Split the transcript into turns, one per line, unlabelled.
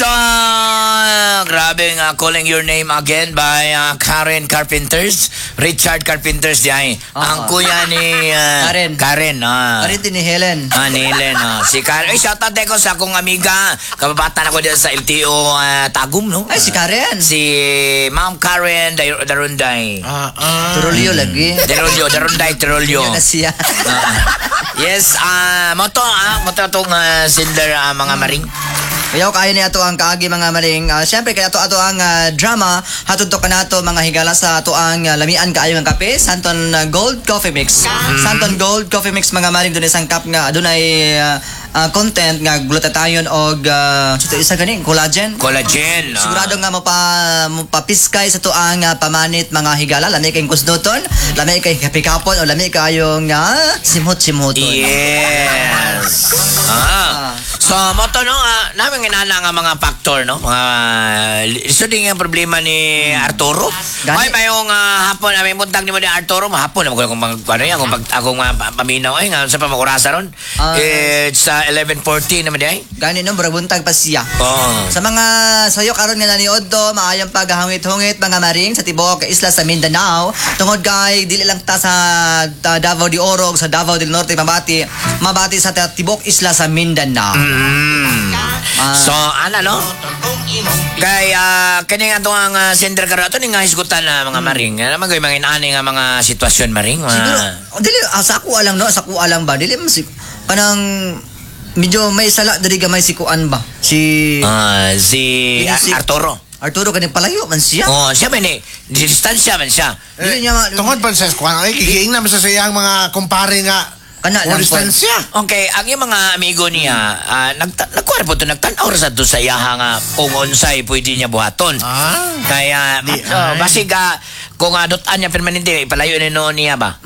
So, grabe nga, calling your name again by Karen Carpenters. Richard Carpenters diay. Ang kuya ni
Karen.
Karen.
Karen din ni Helen.
Ni Helen. Si Karen. Ay, shoutout ko sa akong amiga. Kababatan ako dyan sa LTO Tagum, no?
Ay, si Karen.
Si Ma'am Karen Darunday.
Turulyo lagi.
Darunday Turulyo.
Yan na siya.
Yes, moto itong Cinder mga maring.
Kaya kaya niya ato ang kaagi mga maring. Siyempre kaya ato ang drama hatod to kanato mga higala sa ato ang lamian kaayo ng kape Santon Gold Coffee Mix. Santon Gold Coffee Mix mga maring dunay sangkap nga adunay content nga glutathione og isa gani collagen. Sigurado nga mapapiskay sa to ang pamanit mga higala lami kay kusdoton, lami kay kapikapon o lami kayong simot-simoton.
Yes. So, moto no, namin ginana nga mga factor, no? Iso din yung problema ni Arturo. Ay, mayong hapon, may muntag ni mo ni Arturo, mahapon, kung akong paminaw, ay, nga, sa pamakurasa ron. It's 11:40 naman di ay.
Gani no, buntag pa siya.
Oo.
Sa mga sayo karon nga naniod do, maayong paghangit-hungit mga maring sa tibok isla sa Mindanao. Tungod kay dili lang ta sa Davao de Oro, sa Davao del Norte, mabati sa tibok isla sa Mindanao.
So, no? Kay, kanya nga itong ang sender karon ito nga hisgutan na mga maring. Naman gawin mga inaani nga mga sitwasyon maring.
Siguro, dili, sa ako alam no, sa ako alam ba, dili mas kanang medyo may sala diri gamay si kuan ba? Si
Arturo.
Arturo kani palayo man siya.
Siya man distansya man siya.
Tungod pa sa kuan ay kikiing na sa sayang mga kumpare nga
kana lang
distansya.
Okay, ang yung mga amigo niya, nagkuha po ito, nagtanaw sa ito sa iyaha nga kung onsay pwede niya buhaton. Kaya, basig kung adotan niya permanente, ipalayo ni noon niya ba?